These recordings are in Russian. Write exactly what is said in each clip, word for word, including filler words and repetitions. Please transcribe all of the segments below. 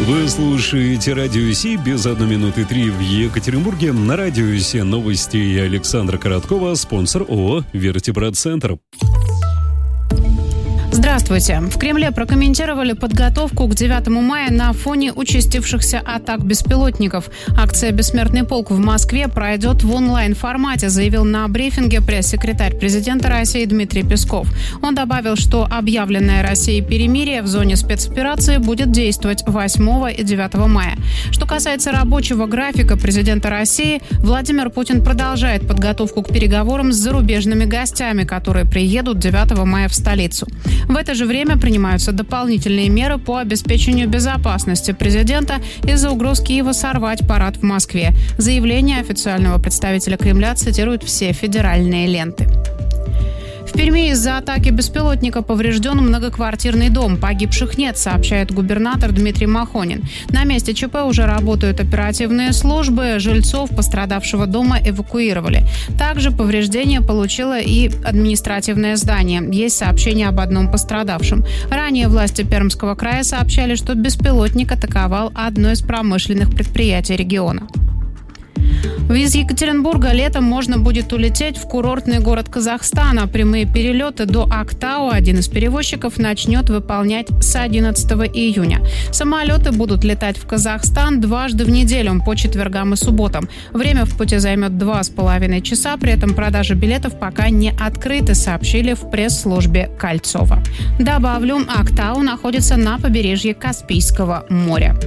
Вы слушаете Радио Си без одной минуты три в Екатеринбурге. На Радио Си новости Александра Короткова, спонсор ООО «Вертебрат-центр». Здравствуйте. В Кремле прокомментировали подготовку к девятому мая на фоне участившихся атак беспилотников. Акция «Бессмертный полк» в Москве пройдет в онлайн-формате, заявил на брифинге пресс-секретарь президента России Дмитрий Песков. Он добавил, что объявленное Россией перемирие в зоне спецоперации будет действовать восьмого и девятого мая. Что касается рабочего графика президента России, Владимир Путин продолжает подготовку к переговорам с зарубежными гостями, которые приедут девятого мая в столицу. В это же время принимаются дополнительные меры по обеспечению безопасности президента из-за угроз Киева сорвать парад в Москве. Заявление официального представителя Кремля цитирует все федеральные ленты. В Перми из-за атаки беспилотника поврежден многоквартирный дом. Погибших нет, сообщает губернатор Дмитрий Махонин. На месте ЧП уже работают оперативные службы. Жильцов пострадавшего дома эвакуировали. Также повреждения получило и административное здание. Есть сообщение об одном пострадавшем. Ранее власти Пермского края сообщали, что беспилотник атаковал одно из промышленных предприятий региона. Из Екатеринбурга летом можно будет улететь в курортный город Казахстана. Прямые перелеты до Актау один из перевозчиков начнет выполнять с одиннадцатого июня. Самолеты будут летать в Казахстан дважды в неделю по четвергам и субботам. Время в пути займет два с половиной часа. При этом продажи билетов пока не открыты, сообщили в пресс-службе Кольцова. Добавлю, Актау находится на побережье Каспийского моря.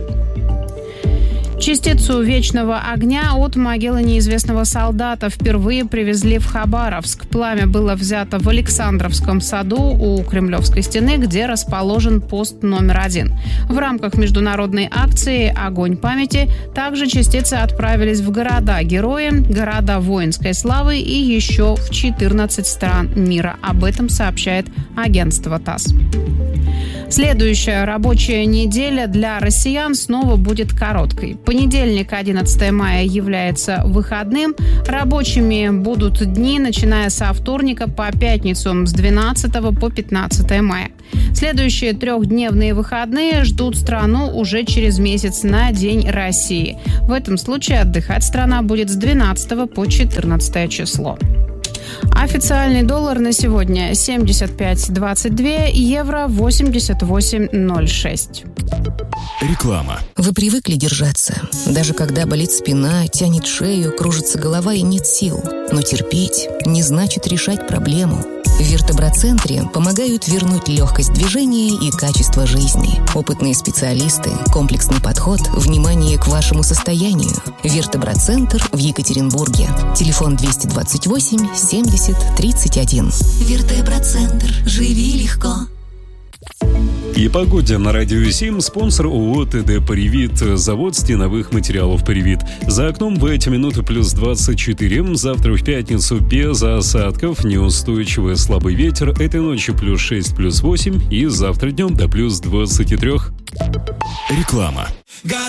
Частицу вечного огня от могилы неизвестного солдата впервые привезли в Хабаровск. Пламя было взято в Александровском саду у Кремлевской стены, где расположен пост номер один. В рамках международной акции «Огонь памяти» также частицы отправились в города-герои, города воинской славы и еще в четырнадцать стран мира. Об этом сообщает агентство ТАСС. Следующая рабочая неделя для россиян снова будет короткой. Понедельник, одиннадцатого мая, является выходным. Рабочими будут дни, начиная со вторника по пятницу с двенадцатого по пятнадцатое мая. Следующие трехдневные выходные ждут страну уже через месяц на День России. В этом случае отдыхать страна будет с двенадцатого по четырнадцатое число. Официальный доллар на сегодня семьдесят пять двадцать два, евро восемьдесят восемь ноль шесть. Реклама. Вы привыкли держаться, даже когда болит спина, тянет шею, кружится голова и нет сил. Но терпеть не значит решать проблему. В Вертебрат-центре помогают вернуть легкость движения и качество жизни. Опытные специалисты, комплексный подход, внимание к вашему состоянию. Вертебрат-центр в Екатеринбурге. Телефон двести двадцать восемь семьдесят тридцать один. Вертебрат-центр. Живи легко. И погоде на Радио Си, спонсор ООО ТД «Привит», завод стеновых материалов «Привит». За окном в эти минуты плюс двадцать четыре, завтра в пятницу без осадков, неустойчивый слабый ветер, этой ночью плюс шесть, плюс восемь и завтра днем до плюс двадцать три. Реклама.